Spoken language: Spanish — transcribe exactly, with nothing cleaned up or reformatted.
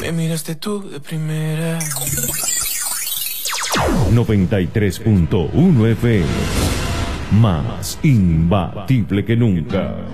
Me miraste tú de primera. noventa y tres punto uno F M. Más imbatible que nunca.